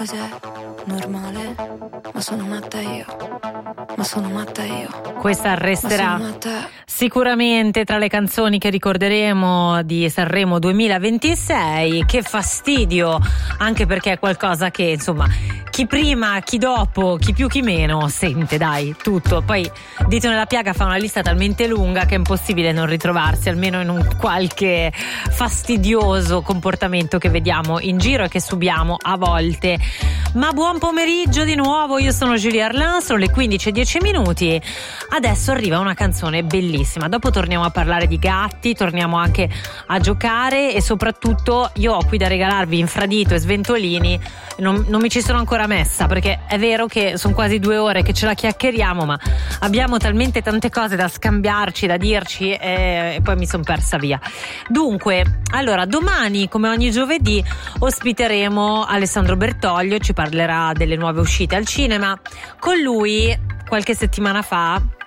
cos'è normale, ma sono matta io. Ma sono matta io. Questa resterà sicuramente tra le canzoni che ricorderemo di Sanremo 2026. Che fastidio, anche perché è qualcosa che, insomma, chi prima, chi dopo, chi più, chi meno sente, dai, tutto. Poi Dito nella piaga fa una lista talmente lunga che è impossibile non ritrovarsi almeno in un qualche fastidioso comportamento che vediamo in giro e che subiamo a volte. Ma buon pomeriggio di nuovo, io sono Giulia Arlan, sono le 15:10. Adesso arriva una canzone bellissima, dopo torniamo a parlare di gatti, torniamo anche a giocare e soprattutto io ho qui da regalarvi Infradito e Sventolini. Non mi ci sono ancora messa, perché è vero che sono quasi 2 ore che ce la chiacchieriamo, ma abbiamo talmente tante cose da scambiarci, da dirci, e poi mi sono persa via. Dunque, allora, domani, come ogni giovedì, ospiteremo Alessandro Bertoglio, ci parlerà delle nuove uscite al cinema. Con lui, qualche settimana fa,